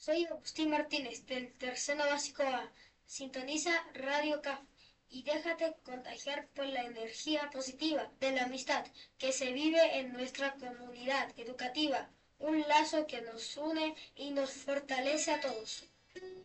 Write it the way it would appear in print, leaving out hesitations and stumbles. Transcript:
Soy Agustín Martínez del tercero básico A. Sintoniza Radio CAF y déjate contagiar por la energía positiva de la amistad que se vive en nuestra comunidad educativa, un lazo que nos une y nos fortalece a todos.